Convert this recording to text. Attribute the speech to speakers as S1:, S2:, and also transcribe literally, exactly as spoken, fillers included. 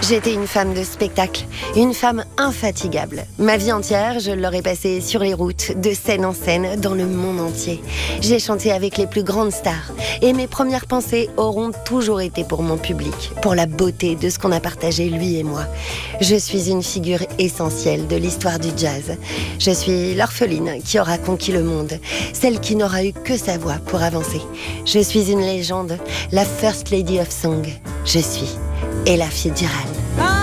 S1: J'étais une femme de spectacle, une femme infatigable. Ma vie entière, je l'aurais passée sur les routes, de scène en scène, dans le monde entier. J'ai chanté avec les plus grandes stars. Et mes premières pensées auront toujours été pour mon public, pour la beauté de ce qu'on a partagé lui et moi. Je suis une figure essentielle de l'histoire du jazz. Je suis l'orpheline qui aura conquis le monde, celle qui n'aura eu que sa voix pour avancer. Je suis une légende, la First Lady of Song. Je suis Ella Fitzgerald.